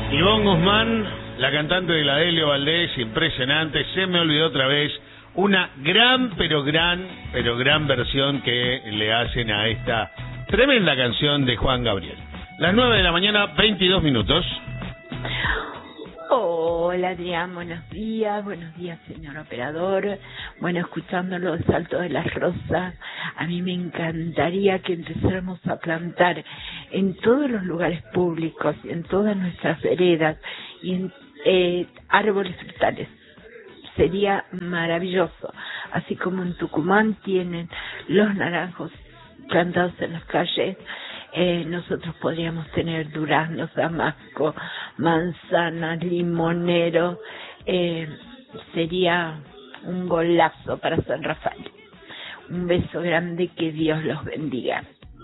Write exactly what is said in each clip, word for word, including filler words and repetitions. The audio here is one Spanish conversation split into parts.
Ivonne Guzmán, la cantante de la Delio Valdés, impresionante, se me olvidó otra vez, una gran, pero gran, pero gran versión que le hacen a esta tremenda canción de Juan Gabriel. Las nueve de la mañana, veintidós minutos. Hola Adrián, buenos días, buenos días señor operador. Bueno, escuchando los saltos de las rosas, a mí me encantaría que empezáramos a plantar en todos los lugares públicos, en todas nuestras veredas y en eh, árboles frutales. Sería maravilloso, así como en Tucumán tienen los naranjos plantados en las calles. Eh, nosotros podríamos tener duraznos, damasco, manzanas, limonero. Eh, sería un golazo para San Rafael. Un beso grande, que Dios los bendiga.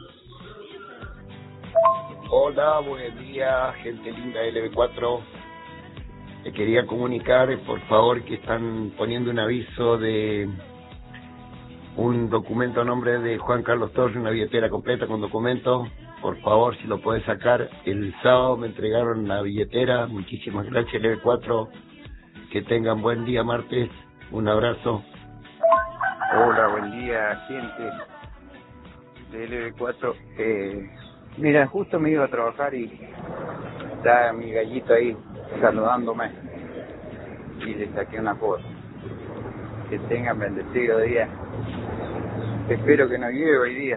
Hola, buen día, gente linda de L B cuatro. Le quería comunicar, por favor, que están poniendo un aviso de un documento a nombre de Juan Carlos Torres, una billetera completa con documentos. Por favor, si lo puede sacar. El sábado me entregaron la billetera. Muchísimas gracias, L B cuatro. Que tengan buen día martes. Un abrazo. Hola, buen día, gente de L B cuatro. Eh, mira, justo me iba a trabajar y está mi gallito ahí saludándome y le saqué una foto. Que tengan bendecido día. Espero que no llueva hoy día.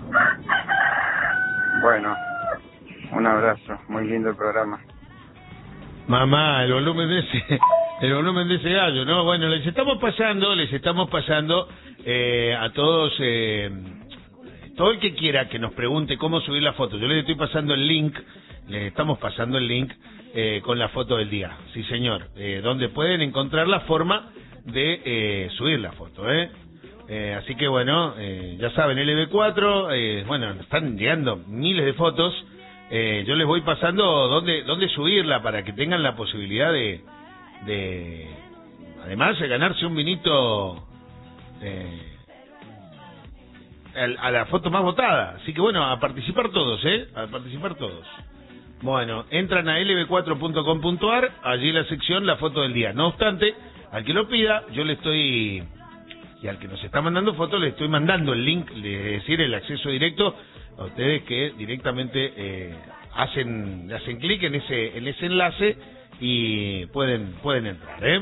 Bueno, un abrazo, muy lindo el programa. Mamá, el volumen de ese, el volumen de ese gallo, ¿no? Bueno, les estamos pasando, les estamos pasando eh, a todos, eh, todo el que quiera que nos pregunte cómo subir la foto. Yo les estoy pasando el link, les estamos pasando el link eh, con la foto del día, sí señor, eh, donde pueden encontrar la forma de eh, subir la foto, ¿eh? Eh, así que bueno, eh, ya saben, L B cuatro, eh, bueno, están llegando miles de fotos, eh, yo les voy pasando dónde, dónde subirla para que tengan la posibilidad de, de además de ganarse un vinito eh, a, a la foto más votada. Así que bueno, a participar todos, ¿eh? A participar todos. Bueno, entran a L B cuatro punto com punto a r, allí la sección la foto del día. No obstante, al que lo pida, yo le estoy... Y al que nos está mandando fotos le estoy mandando el link, es decir, el acceso directo a ustedes que directamente eh, hacen hacen clic en ese en ese enlace y pueden pueden entrar, ¿eh?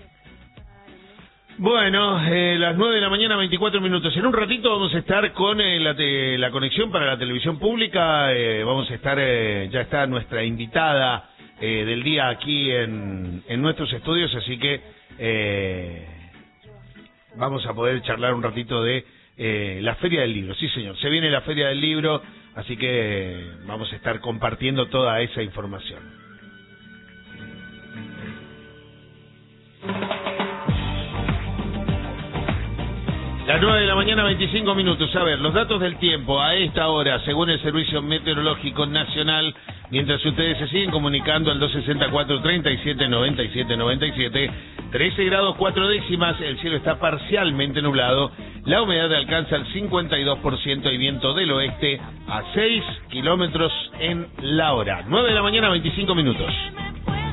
Bueno, eh, las nueve de la mañana, veinticuatro minutos. En un ratito vamos a estar con eh, la, te, la conexión para la televisión pública. Eh, vamos a estar, eh, ya está nuestra invitada eh, del día aquí en, en nuestros estudios, así que... Eh, vamos a poder charlar un ratito de eh, la Feria del Libro. Sí, señor, se viene la Feria del Libro, así que eh, vamos a estar compartiendo toda esa información. Las nueve de la mañana, veinticinco minutos. A ver, los datos del tiempo a esta hora, según el Servicio Meteorológico Nacional, mientras ustedes se siguen comunicando al dos sesenta y cuatro, treinta y siete, noventa y siete, noventa y siete, trece grados cuatro décimas, el cielo está parcialmente nublado, la humedad alcanza el cincuenta y dos por ciento y viento del oeste a seis kilómetros en la hora. nueve de la mañana, veinticinco minutos.